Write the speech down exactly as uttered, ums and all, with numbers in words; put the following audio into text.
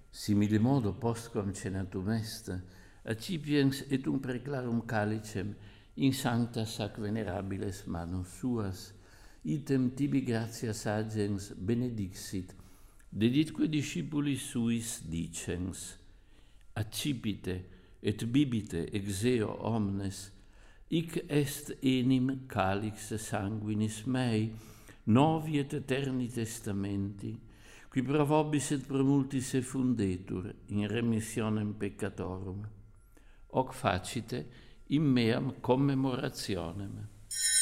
Simile modo, postquam cenatum est, accipiens et un preclarum calicem in sancta sac venerabiles manus suas, item tibi gratias agens benedixit, deditque discipulis suis dicens, accipite et bibite ex eo omnes, hic est enim calix sanguinis mei, novi et eterni testamenti, qui pro vobis et pro multis effundetur in remissionem peccatorum. Hoc facite in meam commemorationem.